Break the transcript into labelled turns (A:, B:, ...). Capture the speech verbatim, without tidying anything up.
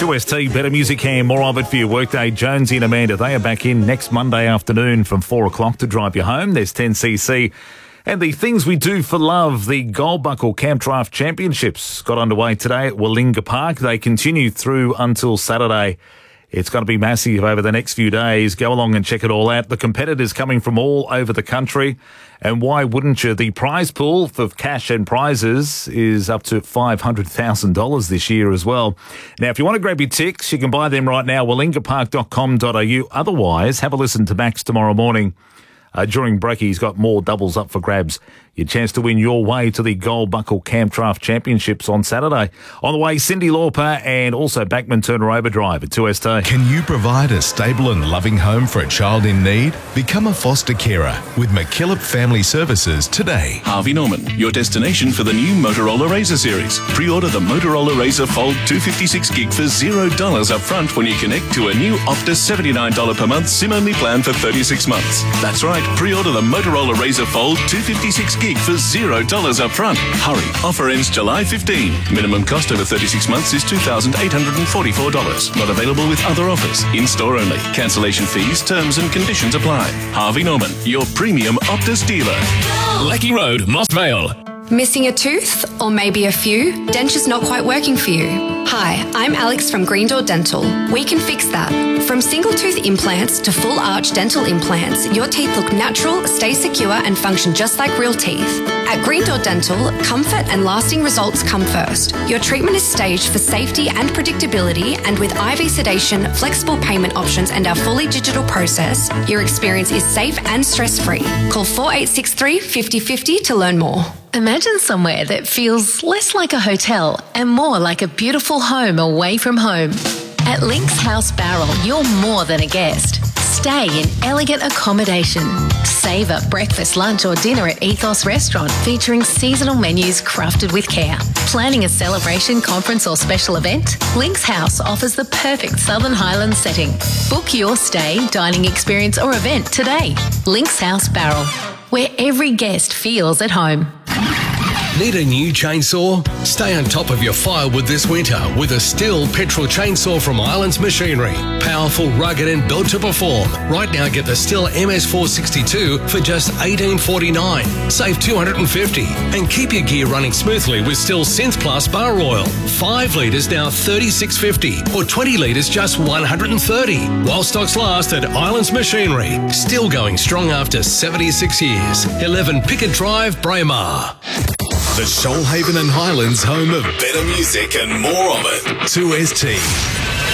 A: two S T, better music and more of it for your workday. Jonesy and Amanda, they are back in next Monday afternoon from four o'clock to drive you home. There's ten C C. And the Things We Do for Love, the Gold Buckle Camp Draft Championships got underway today at Willinga Park. They continue through until Saturday. It's going to be massive over the next few days. Go along and check it all out. The competitors coming from all over the country. And why wouldn't you? The prize pool for cash and prizes is up to five hundred thousand dollars this year as well. Now, if you want to grab your ticks, you can buy them right now, willinga park dot com dot a u. Otherwise, have a listen to Max tomorrow morning. Uh, during break, he's got more doubles up for grabs. Your chance to win your way to the Gold Buckle Camp Draft Championships on Saturday. On the way, Cyndi Lauper and also Bachman Turner Overdrive at two S T.
B: Can you provide a stable and loving home for a child in need? Become a foster carer with McKillop Family Services today.
C: Harvey Norman, your destination for the new Motorola Razr series. Pre-order the Motorola Razr Fold two fifty-six gig for zero dollars up front when you connect to a new Optus seventy-nine dollars per month SIM-only plan for thirty-six months. That's right, pre-order the Motorola Razr Fold two fifty-six gig for zero dollars up front. Hurry, offer ends July fifteenth. Minimum cost over thirty-six months is two thousand eight hundred forty-four dollars. Not available with other offers. In-store only. Cancellation fees, terms and conditions apply. Harvey Norman, your premium Optus dealer.
D: Lecky Road, Moss Vale.
E: Missing a tooth or maybe a few? Dentures not quite working for you? Hi, I'm Alex from Green Door Dental. We can fix that. From single tooth implants to full arch dental implants, your teeth look natural, stay secure and function just like real teeth. At Green Door Dental, comfort and lasting results come first. Your treatment is staged for safety and predictability, and with I V sedation, flexible payment options and our fully digital process, your experience is safe and stress-free. Call four eight six three, five oh five oh to learn more.
F: Imagine somewhere that feels less like a hotel and more like a beautiful home away from home. At Links House Barrel, you're more than a guest. Stay in elegant accommodation. Savour breakfast, lunch or dinner at Ethos Restaurant featuring seasonal menus crafted with care. Planning a celebration, conference or special event? Links House offers the perfect Southern Highlands setting. Book your stay, dining experience or event today. Links House Barrel, where every guest feels at home.
D: Need a new chainsaw? Stay on top of your firewood this winter with a Stihl petrol chainsaw from Islands Machinery. Powerful, rugged and built to perform. Right now get the Stihl M S four sixty-two for just eighteen forty-nine. Save two hundred fifty dollars. And keep your gear running smoothly with Stihl Synth Plus Bar Oil. five litres now thirty-six fifty or twenty litres just one hundred thirty. While stocks last at Islands Machinery. Still going strong after seventy-six years. eleven Pickett Drive, Braemar.
B: The Shoalhaven and Highlands home of better music and more of it. two S T.